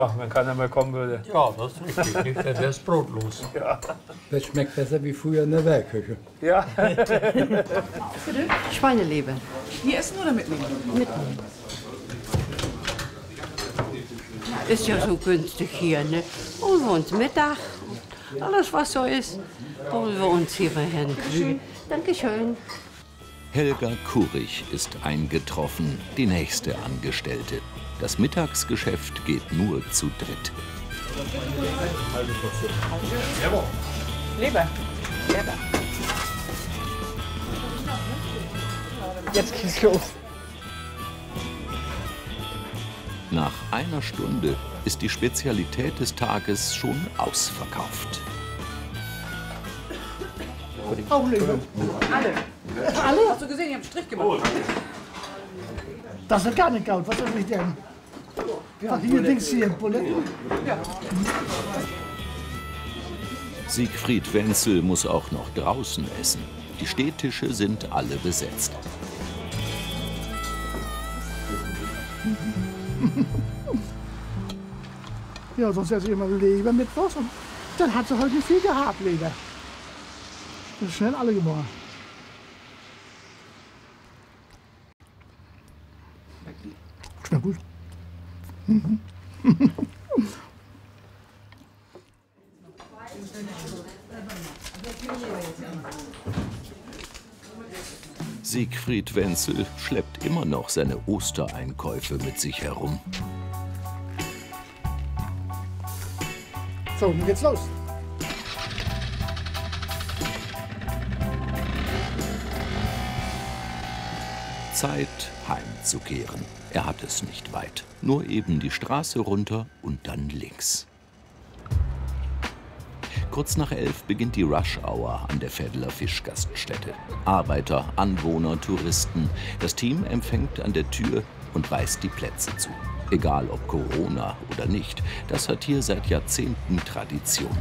Ach, wenn keiner mehr kommen würde. Ja, das ist richtig. Dann wäre es brotlos. Ja. Das schmeckt besser wie früher in der Werkküche. Ja. Schweineleber. Die essen oder mitnehmen? Mitnehmen. Ist ja so günstig hier, ne? Holen wir uns Mittag, alles was so ist, holen wir uns hier bei Herrn Krühl. Dankeschön. Helga Kurich ist eingetroffen, die nächste Angestellte. Das Mittagsgeschäft geht nur zu dritt. Leber. Leber. Jetzt geht's los. Nach einer Stunde ist die Spezialität des Tages schon ausverkauft. Auch Leber. Alle. Alle? Hast du gesehen, ich habe einen Strich gemacht. Das ist gar nicht gut. Was soll ich denn? Was hier Dings hier, Buletten? Ja. Siegfried Wenzel muss auch noch draußen essen. Die Stehtische sind alle besetzt. Ja, sonst esse ich immer Leber mit was. Und dann hat sie heute nicht viel gehabt, Leber. Das ist schnell alle geworden. Schmeckt gut. Siegfried Wenzel schleppt immer noch seine Ostereinkäufe mit sich herum. So, nun geht's los. Zeit, heimzukehren. Er hat es nicht weit. Nur eben die Straße runter und dann links. Kurz nach 11 beginnt die Rush-Hour an der Veddler Fischgaststätte. Arbeiter, Anwohner, Touristen. Das Team empfängt an der Tür und weist die Plätze zu. Egal ob Corona oder nicht, das hat hier seit Jahrzehnten Tradition.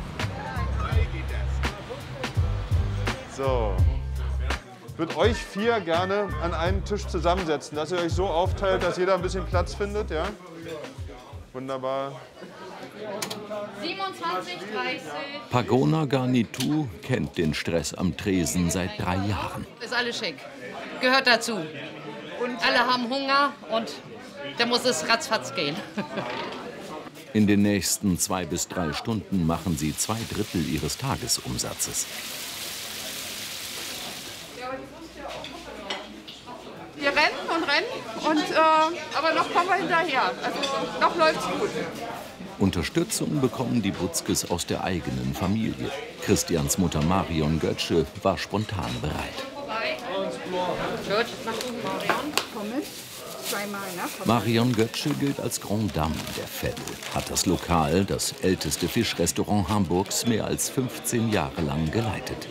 So. Ich würde euch 4 gerne an einen Tisch zusammensetzen, dass ihr euch so aufteilt, dass jeder ein bisschen Platz findet. Ja? Wunderbar. 27,30. Pagona Garnitur kennt den Stress am Tresen seit 3 Jahren. Ist alles schick. Gehört dazu. Und alle haben Hunger und da muss es ratzfatz gehen. In den nächsten 2 bis 3 Stunden machen sie 2/3 ihres Tagesumsatzes. Wir rennen und aber noch kommen wir hinterher. Also noch läuft's gut. Unterstützung bekommen die Butzkes aus der eigenen Familie. Christians Mutter Marion Götzsche war spontan bereit. Gut, Marion. Komm mit. Zweimal, ne? Marion Götzsche gilt als Grand Dame der Veddel, hat das Lokal, das älteste Fischrestaurant Hamburgs, mehr als 15 Jahre lang geleitet.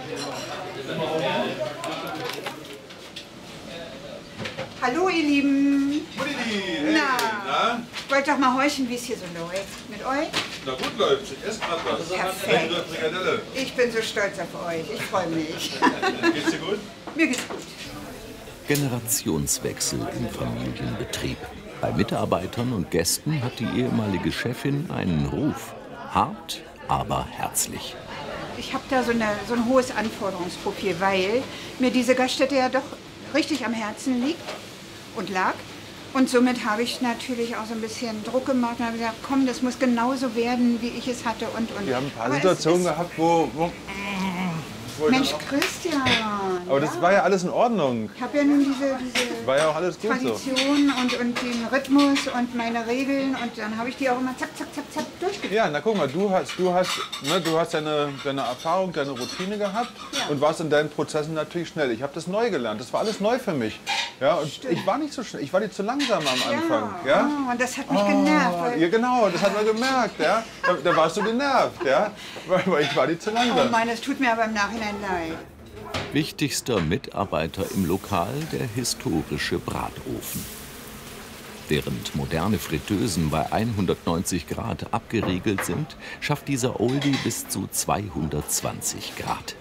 Hallo ihr Lieben. Hey, Na? Ich wollte doch mal horchen, wie es hier so läuft. Mit euch? Na gut läuft's. Ich esse gerade was. Perfekt. Frikadelle. Ich bin so stolz auf euch. Ich freue mich. Geht's dir gut? Mir geht's gut. Generationswechsel im Familienbetrieb. Bei Mitarbeitern und Gästen hat die ehemalige Chefin einen Ruf. Hart, aber herzlich. Ich habe da so ein hohes Anforderungsprofil, weil mir diese Gaststätte ja doch richtig am Herzen liegt und lag. Und somit habe ich natürlich auch so ein bisschen Druck gemacht und habe gesagt, komm, das muss genauso werden, wie ich es hatte und. Wir haben ein paar Situationen gehabt, wo Mensch, Christian. Aber das war ja alles in Ordnung. Ich habe ja nun diese War ja auch alles gut so. Tradition und den Rhythmus und meine Regeln und dann habe ich die auch immer zack, zack, zack, zack durchgeführt. Ja, na guck mal, du hast deine Erfahrung, deine Routine gehabt und warst in deinen Prozessen natürlich schnell. Ich habe das neu gelernt, das war alles neu für mich. Ja, und ich war nicht so schnell, ich war nicht zu langsam am Anfang. Ja? Oh, und das hat mich genervt. Ja, genau, das hat man gemerkt. Ja? Da warst du genervt, ja? Weil ich war nicht zu langsam. Oh Mann, das tut mir aber im Nachhinein leid. Wichtigster Mitarbeiter im Lokal der historische Bratofen. Während moderne Fritteusen bei 190 Grad abgeriegelt sind, schafft dieser Oldie bis zu 220 Grad.